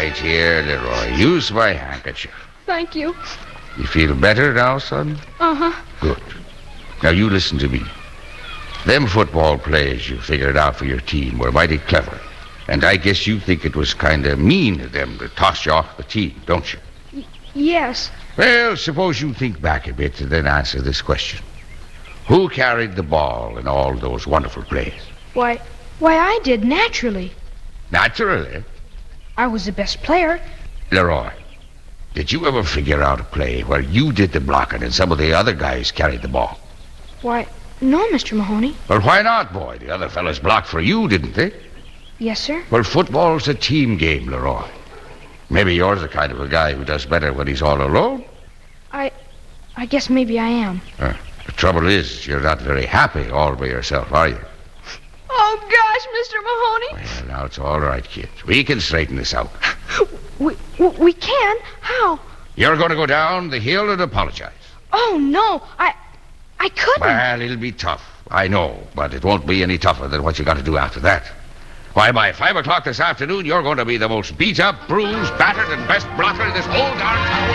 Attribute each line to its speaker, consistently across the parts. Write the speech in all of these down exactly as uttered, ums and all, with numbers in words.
Speaker 1: right, here, Leroy. Use my handkerchief.
Speaker 2: Thank you.
Speaker 1: You feel better now, son?
Speaker 2: Uh-huh.
Speaker 1: Good. Now, you listen to me. Them football plays you figured out for your team were mighty clever. And I guess you think it was kind of mean of them to toss you off the team, don't you?
Speaker 2: Y- yes.
Speaker 1: Well, suppose you think back a bit and then answer this question. Who carried the ball in all those wonderful plays?
Speaker 2: Why, why, I did, naturally.
Speaker 1: Naturally.
Speaker 2: I was the best player.
Speaker 1: Leroy, did you ever figure out a play where you did the blocking and some of the other guys carried the ball?
Speaker 2: Why, no, Mister Mahoney.
Speaker 1: Well, why not, boy? The other fellas blocked for you, didn't they?
Speaker 2: Yes, sir.
Speaker 1: Well, football's a team game, Leroy. Maybe you're the kind of a guy who does better when he's all alone.
Speaker 2: I, I guess maybe I am.
Speaker 1: Uh, the trouble is, you're not very happy all by yourself, are you?
Speaker 2: Oh, gosh, Mister Mahoney.
Speaker 1: Well, now it's all right, kid. We can straighten this out.
Speaker 2: We, we, we can? How?
Speaker 1: You're going to go down the hill and apologize.
Speaker 2: Oh, no, I, I couldn't.
Speaker 1: Well, it'll be tough, I know, but it won't be any tougher than what you got to do after that. Why, by five o'clock this afternoon, you're going to be the most beat-up, bruised, battered, and best blocker in this whole darn town.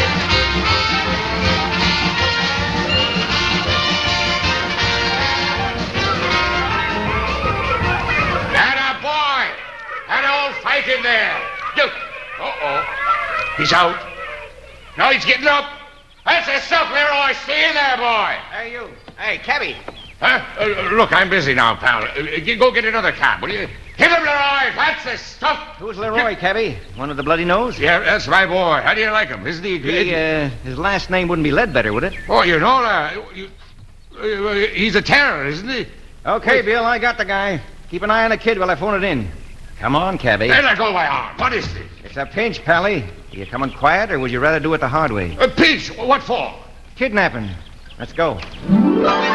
Speaker 1: And a boy! And old fight in there! Duke! Uh-oh. He's out. Now he's getting up. That's the stuff, Leroy. Stay in there, boy.
Speaker 3: Hey, you. Hey, cabby.
Speaker 1: Huh? Uh, look, I'm busy now, pal. Uh, go get another cab, will you? Hit him, Leroy! That's the stuff!
Speaker 3: Who's Leroy, cabby? One with the bloody nose?
Speaker 1: Yeah, that's my boy. How do you like him? Isn't he...
Speaker 3: He, uh, his last name wouldn't be Ledbetter, would it?
Speaker 1: Oh, you know, uh, you, uh, he's a terror, isn't he?
Speaker 3: Okay, Bill, I got the guy. Keep an eye on the kid while I phone it in. Come on, cabby.
Speaker 1: Hey, let go of my arm. What is this?
Speaker 3: It's a pinch, Pally. Are you coming quiet, or would you rather do it the hard way?
Speaker 1: A pinch? What for?
Speaker 3: Kidnapping. Let's go.